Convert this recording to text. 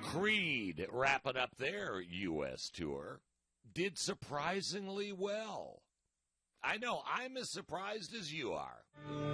Creed, wrapping up their U.S. tour, did surprisingly well. I know, I'm as surprised as you are.